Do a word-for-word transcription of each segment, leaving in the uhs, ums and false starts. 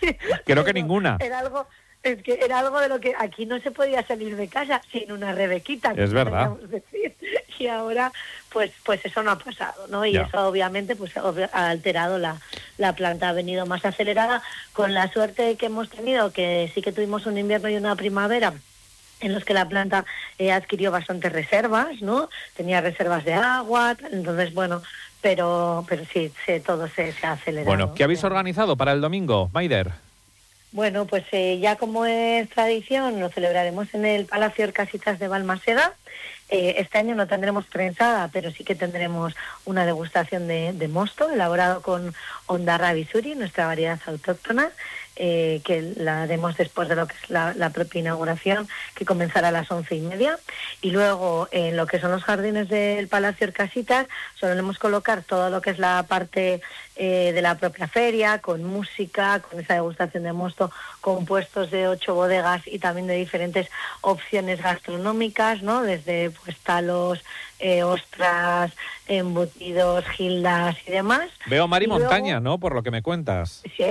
Creo que ninguna. Era algo... Es que era algo de lo que aquí no se podía salir de casa sin una Rebequita. Es verdad. Decir. Y ahora, pues pues eso no ha pasado, ¿no? Y ya. eso obviamente pues ha alterado la, la planta, ha venido más acelerada, con la suerte que hemos tenido, que sí que tuvimos un invierno y una primavera en los que la planta eh, adquirió bastantes reservas, ¿no? Tenía reservas de agua, entonces, bueno, pero pero sí, sí todo se, se ha acelerado. Bueno, ¿qué habéis organizado para el domingo, Maider? Bueno, pues eh, ya como es tradición, lo celebraremos en el Palacio Orcasitas de Balmaseda. Eh, este año no tendremos prensada, pero sí que tendremos una degustación de, de mosto, elaborado con Ondarra Bisuri, nuestra variedad autóctona, eh, que la haremos después de lo que es la, la propia inauguración, que comenzará a las once y media. Y luego, en lo que son los jardines del Palacio Orcasitas, solemos colocar todo lo que es la parte eh, de la propia feria, con música, con esa degustación de mosto, compuestos de ocho bodegas y también de diferentes opciones gastronómicas, ¿no? Desde pues talos, eh, ostras, embutidos, gildas y demás. Veo mar y, y montaña, luego, ¿no? Por lo que me cuentas. Sí,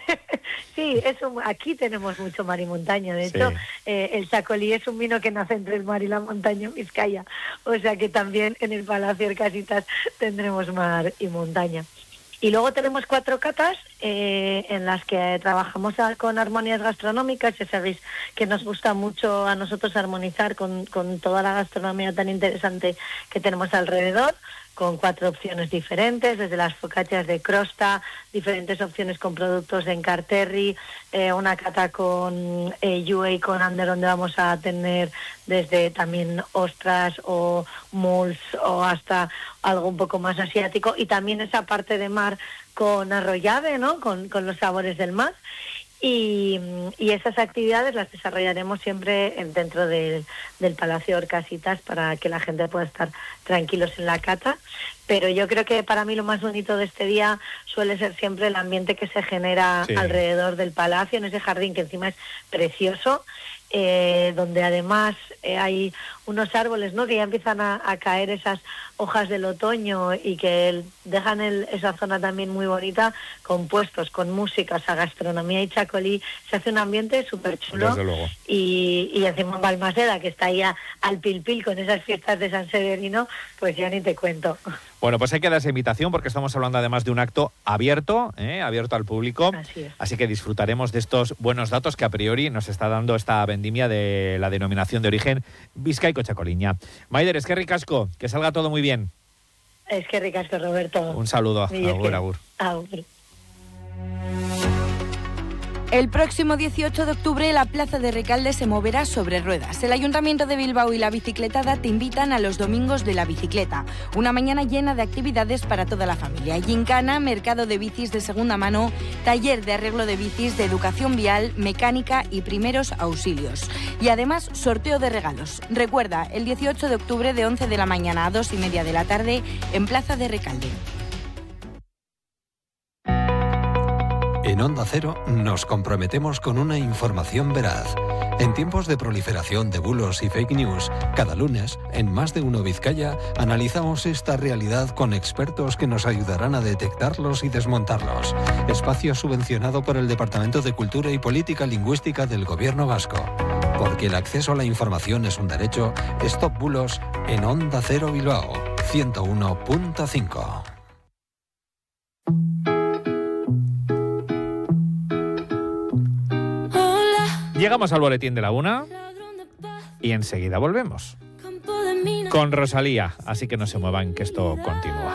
sí, eso, aquí tenemos mucho mar y montaña. De hecho, sí. eh, el Chacolí es un vino que nace entre el mar y la montaña en Vizcaya. O sea que también en el Palacio Orcasitas tendremos mar y montaña. Y luego tenemos cuatro catas eh, en las que trabajamos a, con armonías gastronómicas. Ya sabéis que nos gusta mucho a nosotros armonizar con, con toda la gastronomía tan interesante que tenemos alrededor, con cuatro opciones diferentes, desde las focaccias de crosta, diferentes opciones con productos de encarterri, eh, una cata con eh, Yue y con Ander, donde vamos a tener desde también ostras o muls o hasta algo un poco más asiático, y también esa parte de mar con arrollave, ¿no? Con, con los sabores del mar. Y, y esas actividades las desarrollaremos siempre dentro del, del Palacio Orcasitas para que la gente pueda estar tranquilos en la cata. Pero yo creo que para mí lo más bonito de este día suele ser siempre el ambiente que se genera sí. alrededor del palacio, en ese jardín que encima es precioso, eh, donde además eh, hay unos árboles, ¿no?, que ya empiezan a, a caer esas hojas del otoño y que el, dejan el, esa zona también muy bonita, con puestos, con música, o sea, gastronomía y chacolí. Se hace un ambiente súper chulo. Y, y encima en Balmaseda, que está ahí a, al pil pil con esas fiestas de San Severino, pues ya ni te cuento. Bueno, pues hay que dar esa invitación porque estamos hablando además de un acto abierto, ¿eh? abierto al público. Así es. Así que disfrutaremos de estos buenos datos que a priori nos está dando esta vendimia de la denominación de origen Bizkaiko-Txakoliña. Maider, es que ricasco, que salga todo muy bien. Es que ricasco, Roberto. Un saludo. Agur, agur. Agur. El próximo dieciocho de octubre la Plaza de Recalde se moverá sobre ruedas. El Ayuntamiento de Bilbao y la Bicicletada te invitan a los Domingos de la Bicicleta, una mañana llena de actividades para toda la familia. Gincana, mercado de bicis de segunda mano, taller de arreglo de bicis, de educación vial, mecánica y primeros auxilios. Y además, sorteo de regalos. Recuerda, el dieciocho de octubre de once de la mañana a dos y media de la tarde en Plaza de Recalde. En Onda Cero nos comprometemos con una información veraz. En tiempos de proliferación de bulos y fake news, cada lunes, en Más de Uno Vizcaya, analizamos esta realidad con expertos que nos ayudarán a detectarlos y desmontarlos. Espacio subvencionado por el Departamento de Cultura y Política Lingüística del Gobierno Vasco. Porque el acceso a la información es un derecho, Stop Bulos en Onda Cero Bilbao, ciento uno punto cinco. Llegamos al boletín de la una y enseguida volvemos con Rosalía, así que no se muevan, que esto continúa.